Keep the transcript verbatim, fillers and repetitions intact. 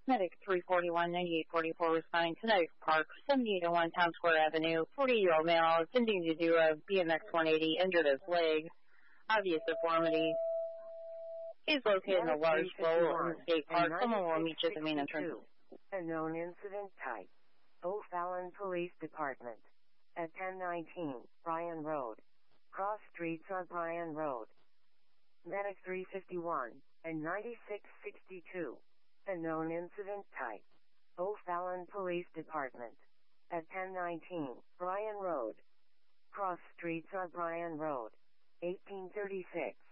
Medic three forty-one ninety-eight forty-four responding to Medic Park, seventy-eight oh one Town Square Avenue. forty-year-old male attempting to do a B M X one eighty, injured his leg. Obvious deformity. He's located in a large bowl in the skate park. Someone will meet you at the main entrance. Unknown incident type. O'Fallon Police Department. At ten nineteen, Bryan Road. Cross streets on Bryan Road. Medic three fifty-one and ninety-six sixty-two. Unknown incident type. O'Fallon Police Department. At ten nineteen, Bryan Road. Cross streets on Bryan Road. eighteen thirty-six.